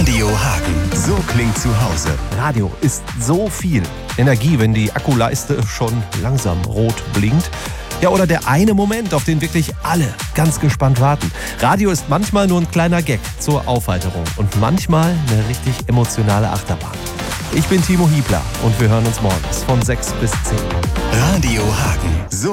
Radio Hagen, so klingt zu Hause. Radio ist so viel Energie, wenn die Akkuleiste schon langsam rot blinkt. Ja, oder der eine Moment, auf den wirklich alle ganz gespannt warten. Radio ist manchmal nur ein kleiner Gag zur Aufheiterung und manchmal eine richtig emotionale Achterbahn. Ich bin Timo Hiebler und wir hören uns morgens von 6 bis 10. Radio Hagen, so